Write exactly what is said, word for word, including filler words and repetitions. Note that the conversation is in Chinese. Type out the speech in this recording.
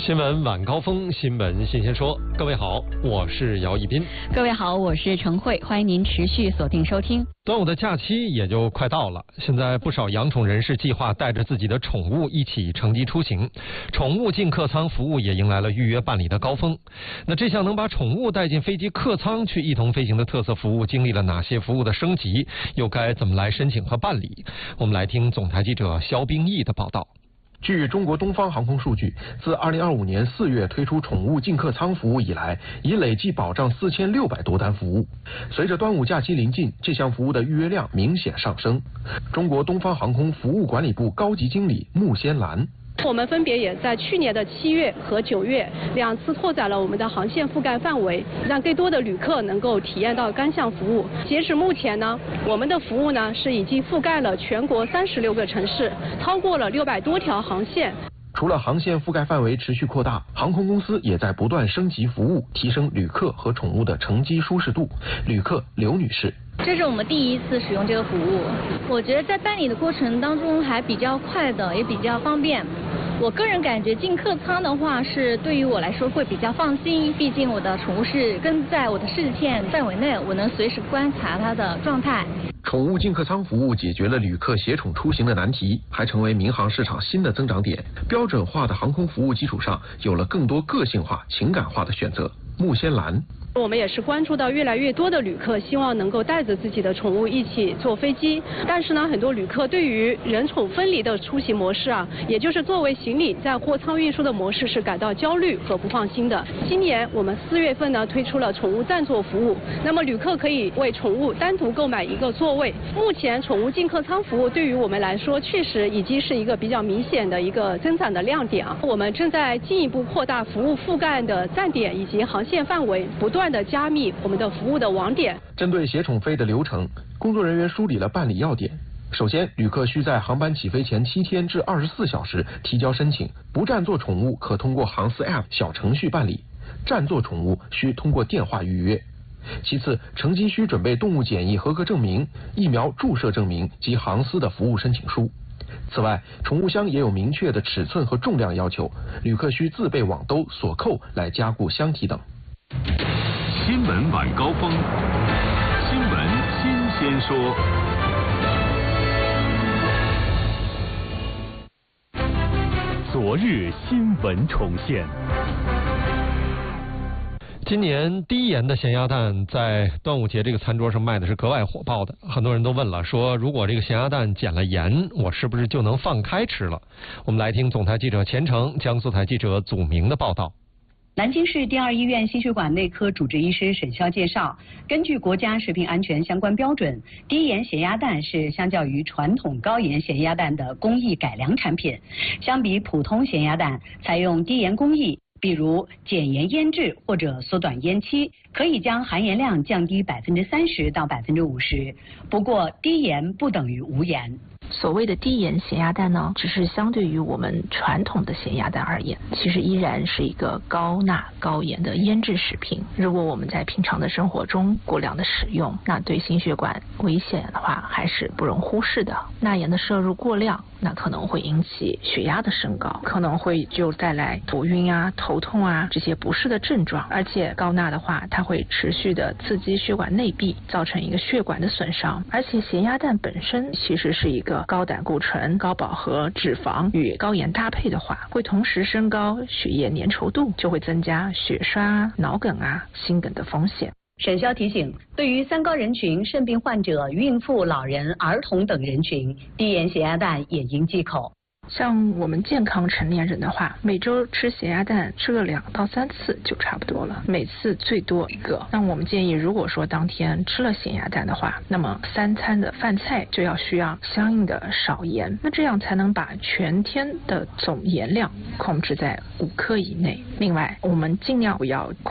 新闻晚高峰，新闻新鲜说。各位好，我是姚一斌。 各位好，我是陈慧，欢迎您持续锁定收听。 端午的假期也就快到了，现在不少养宠人士计划带着自己的宠物一起乘机出行，宠物进客舱服务也迎来了预约办理的高峰。那这项能把宠物带进飞机客舱去一同飞行的特色服务，经历了哪些服务的升级，又该怎么来申请和办理？我们来听总台记者肖冰毅的报道。 据中国东方航空数据，自二零二五年四月推出宠物进客舱服务以来，已累计保障四千六百多单服务。随着端午假期临近，这项服务的预约量明显上升。中国东方航空服务管理部高级经理穆仙兰。 我们分别也在去年的七月和九月两次拓展了我们的航线覆盖范围，让更多的旅客能够体验到单项服务。截止目前呢，我们的服务呢是已经覆盖了全国三十六个城市，超过了六百多条航线。 除了航线覆盖范围持续扩大，航空公司也在不断升级服务，提升旅客和宠物的乘机舒适度。旅客刘女士。 这是我们第一次使用这个服务，我觉得在办理的过程当中还比较快的，也比较方便。我个人感觉进客舱的话是对于我来说会比较放心，毕竟我的宠物是跟在我的视线范围内，我能随时观察它的状态。 宠物进客舱服务解决了旅客携宠出行的难题，还成为民航市场新的增长点。标准化的航空服务基础上，有了更多个性化、情感化的选择。穆仙兰。 我们也是关注到越来越多的旅客希望能够带着自己的宠物一起坐飞机，但是呢，很多旅客对于人宠分离的出行模式啊，也就是作为行李在货舱运输的模式是感到焦虑和不放心的。今年我们四月份呢推出了宠物暂坐服务，那么旅客可以为宠物单独购买一个座位。目前宠物进客舱服务对于我们来说确实已经是一个比较明显的一个增长的亮点啊。我们正在进一步扩大服务覆盖的站点以及航线范围，不断的加密我们的服务的网点。 针对携宠飞的流程，工作人员梳理了办理要点。首先，旅客需在航班起飞前七天至二十四小时提交申请，不暂坐宠物可通过航司 App 小程序办理，暂坐宠物需通过电话预约。其次，乘机需准备动物检疫合格证明、疫苗注射证明及航司的服务申请书。此外，宠物箱也有明确的尺寸和重量要求，旅客需自备网兜、锁扣来加固箱体等。 新闻晚高峰，新闻新鲜说。昨日新闻重现。 今年低盐的咸鸭蛋在端午节这个餐桌上卖的是格外火爆的，很多人都问了，说如果这个咸鸭蛋减了盐，我是不是就能放开吃了？我们来听总台记者钱程、江苏台记者祖明的报道。 南京市第二医院心血管内科主治医师沈潇介绍，根据国家食品安全相关标准，低盐咸鸭蛋是相较于传统高盐咸鸭蛋的工艺改良产品。相比普通咸鸭蛋，采用低盐工艺，比如减盐腌制或者缩短腌期，可以将含盐量降低百分之三十到百分之五十。不过，低盐不等于无盐。 所谓的低盐咸鸭蛋呢，只是相对于我们传统的咸鸭蛋而言，其实依然是一个高钠高盐的腌制食品。如果我们在平常的生活中过量的使用，那对心血管危险的话还是不容忽视的。钠盐的摄入过量，那可能会引起血压的升高，可能会就带来头晕啊、头痛啊这些不适的症状。而且高钠的话，它会持续的刺激血管内壁，造成一个血管的损伤。而且咸鸭蛋本身其实是一个高胆固醇、高饱和脂肪与高盐搭配的话，会同时升高血液粘稠度，就会增加血栓啊、脑梗啊、心梗的风险。 沈潇提醒，对于三高人群、肾病患者、孕妇、老人、儿童等人群，低盐咸鸭蛋也应忌口。 像我们健康成年人的话，每周吃咸鸭蛋吃个两到三次就差不多了，每次最多一个。那我们建议，如果说当天吃了咸鸭蛋的话，那么三餐的饭菜就要需要相应的少盐，那这样才能把全天的总盐量控制在五克以内。另外，我们尽量不要